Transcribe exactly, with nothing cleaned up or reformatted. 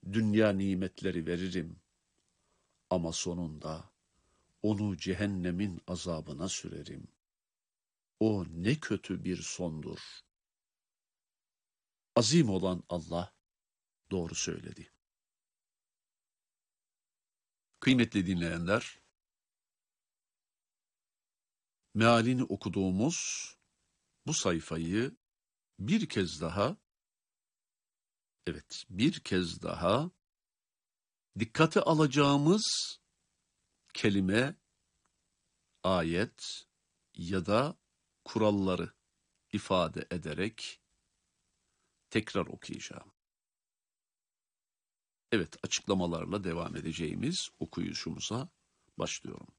dünya nimetleri veririm. Ama sonunda onu cehennemin azabına sürerim. O ne kötü bir sondur. Azim olan Allah doğru söyledi. Kıymetli dinleyenler, mealini okuduğumuz bu sayfayı bir kez daha, evet bir kez daha dikkate alacağımız kelime, ayet ya da kuralları ifade ederek tekrar okuyacağım. Evet, açıklamalarla devam edeceğimiz okuyuşumuza başlıyorum.